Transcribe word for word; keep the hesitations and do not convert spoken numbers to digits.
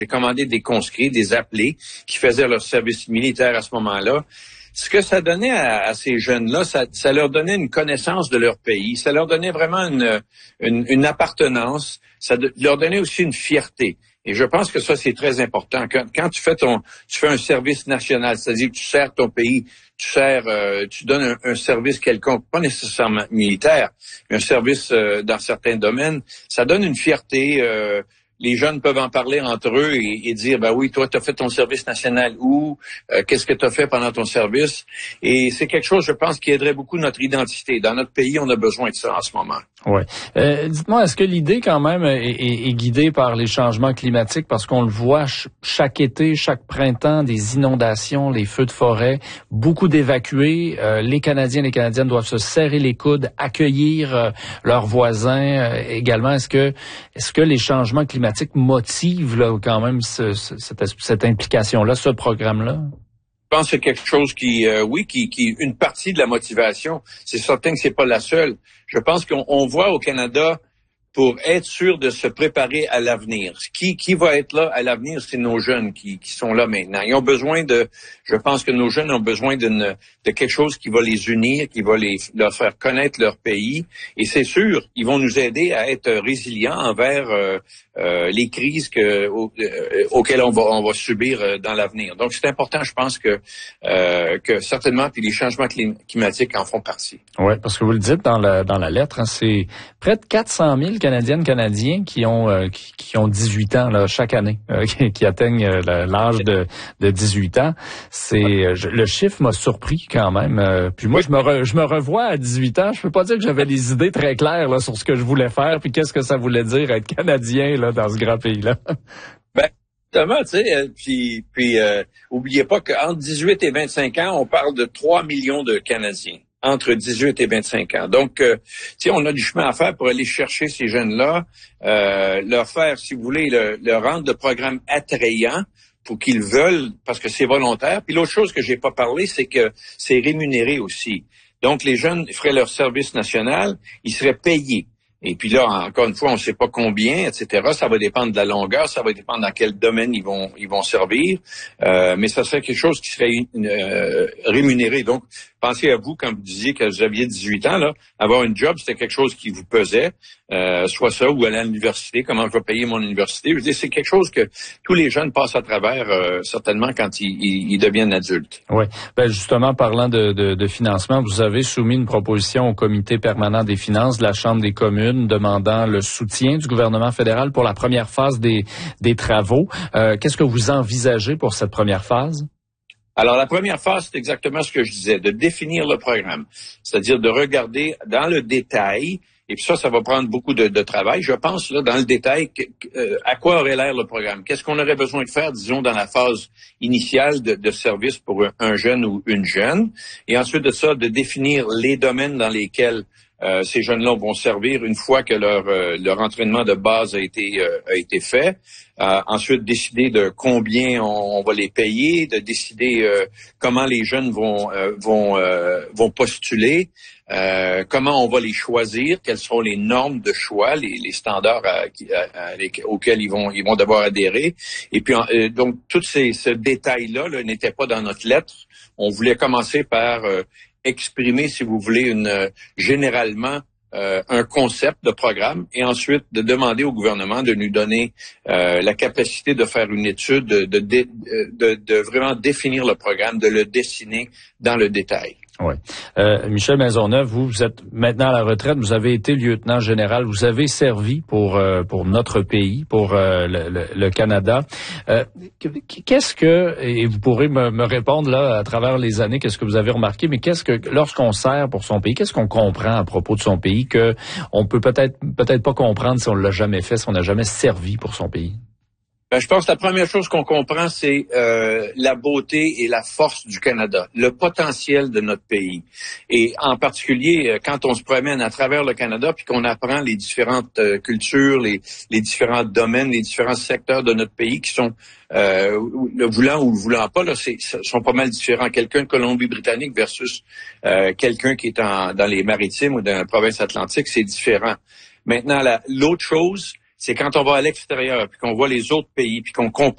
J'ai commandé des conscrits, des appelés qui faisaient leur service militaire à ce moment-là. Ce que ça donnait à, à ces jeunes-là, ça, ça leur donnait une connaissance de leur pays, ça leur donnait vraiment une, une, une appartenance, ça de, leur donnait aussi une fierté. Et je pense que ça, c'est très important. Quand, quand tu fais ton, tu fais un service national, c'est-à-dire que tu sers ton pays, tu sers, euh, tu donnes un, un service quelconque, pas nécessairement militaire, mais un service euh, dans certains domaines, ça donne une fierté. Euh, Les jeunes peuvent en parler entre eux et, et dire, ben oui, toi, tu as fait ton service national où? Euh, qu'est-ce que tu as fait pendant ton service? Et c'est quelque chose, je pense, qui aiderait beaucoup notre identité. Dans notre pays, on a besoin de ça en ce moment. Oui. Euh, dites-moi, est-ce que l'idée, quand même, est, est, est guidée par les changements climatiques? Parce qu'on le voit ch- chaque été, chaque printemps, des inondations, les feux de forêt, beaucoup d'évacués. Euh, les Canadiens et les Canadiennes doivent se serrer les coudes, accueillir euh, leurs voisins euh, également. Est-ce que, est-ce que les changements climatiques motivent là, quand même ce, ce, cette, cette implication-là, ce programme-là? Je pense que c'est quelque chose qui, euh, oui, qui, qui, une partie de la motivation. C'est certain que c'est pas la seule. Je pense qu'on on voit au Canada, pour être sûr de se préparer à l'avenir. Qui, qui va être là à l'avenir, c'est nos jeunes qui, qui sont là maintenant. Ils ont besoin de, je pense que nos jeunes ont besoin d'une, de quelque chose qui va les unir, qui va les, leur faire connaître leur pays. Et c'est sûr, ils vont nous aider à être résilients envers euh, euh, les crises que, au, euh, auxquelles on va, on va subir euh, dans l'avenir. Donc, c'est important, je pense que, euh, que certainement, puis les changements clim- climatiques en font partie. Oui, parce que vous le dites dans la, dans la lettre, hein, c'est près de quatre cent mille Canadiennes, Canadiens qui ont euh, qui, qui ont dix-huit ans là, chaque année, euh, qui, qui atteignent euh, l'âge de, de dix-huit ans. C'est euh, je, le chiffre m'a surpris quand même. Euh, puis moi, je me re, je me revois à dix-huit ans. Je peux pas dire que j'avais les idées très claires là sur ce que je voulais faire, puis qu'est-ce que ça voulait dire être Canadien là dans ce grand pays-là. Ben, Exactement, tu sais, euh, puis, puis euh, oubliez pas qu'entre dix-huit et vingt-cinq ans, on parle de trois millions de Canadiens. Entre dix-huit et vingt-cinq ans. Donc, euh, tu sais, on a du chemin à faire pour aller chercher ces jeunes-là, euh, leur faire, si vous voulez, le, leur rendre le programme attrayant pour qu'ils veulent, parce que c'est volontaire. Puis l'autre chose que j'ai pas parlé, c'est que c'est rémunéré aussi. Donc, les jeunes feraient leur service national, ils seraient payés. Et puis là, encore une fois, on ne sait pas combien, et cetera. Ça va dépendre de la longueur, ça va dépendre dans quel domaine ils vont ils vont servir. Euh, mais ça serait quelque chose qui serait une, euh, rémunéré. Donc, pensez à vous quand vous disiez que vous aviez dix-huit ans, là, avoir une job, c'était quelque chose qui vous pesait, euh, soit ça ou aller à l'université. Comment je vais payer mon université? Je veux dire, c'est quelque chose que tous les jeunes passent à travers, euh, certainement quand ils, ils, ils deviennent adultes. Oui. Ben justement, parlant de, de, de financement, vous avez soumis une proposition au Comité permanent des finances de la Chambre des communes demandant le soutien du gouvernement fédéral pour la première phase des, des travaux. Euh, qu'est-ce que vous envisagez pour cette première phase? Alors, la première phase, c'est exactement ce que je disais, de définir le programme, c'est-à-dire de regarder dans le détail, et puis ça, ça va prendre beaucoup de, de travail. Je pense, là, dans le détail, que, euh, à quoi aurait l'air le programme? Qu'est-ce qu'on aurait besoin de faire, disons, dans la phase initiale de, de service pour un jeune ou une jeune? Et ensuite de ça, de définir les domaines dans lesquels Euh, ces jeunes-là vont servir une fois que leur euh, leur entraînement de base a été euh, a été fait. Euh, ensuite, décider de combien on, on va les payer, de décider euh, comment les jeunes vont euh, vont euh, vont postuler, euh, comment on va les choisir, quelles seront les normes de choix, les, les standards à, à, à, auxquels ils vont ils vont devoir adhérer. Et puis euh, donc tous ces ce détail-là là, n'était pas dans notre lettre. On voulait commencer par euh, exprimer, si vous voulez, une euh, généralement euh, un concept de programme et ensuite de demander au gouvernement de nous donner euh, la capacité de faire une étude, de, de, de, de, de vraiment définir le programme, de le dessiner dans le détail. Oui. Euh, Michel Maisonneuve, vous, vous êtes maintenant à la retraite, vous avez été lieutenant général, vous avez servi pour euh, pour notre pays, pour euh, le, le, le Canada. Euh, qu'est-ce que, et vous pourrez me, me répondre là à travers les années, qu'est-ce que vous avez remarqué, mais qu'est-ce que, lorsqu'on sert pour son pays, qu'est-ce qu'on comprend à propos de son pays que on peut peut-être peut-être pas comprendre si on l'a jamais fait, si on n'a jamais servi pour son pays? Ben, je pense que la première chose qu'on comprend, c'est euh, la beauté et la force du Canada, le potentiel de notre pays. Et en particulier, quand on se promène à travers le Canada, puis qu'on apprend les différentes euh, cultures, les, les différents domaines, les différents secteurs de notre pays qui sont, euh, le voulant ou le voulant pas, là, c'est, sont pas mal différents. Quelqu'un de Colombie-Britannique versus euh, quelqu'un qui est en, dans les maritimes ou dans la province atlantique, c'est différent. Maintenant, la, l'autre chose, c'est quand on va à l'extérieur, puis qu'on voit les autres pays, puis qu'on compare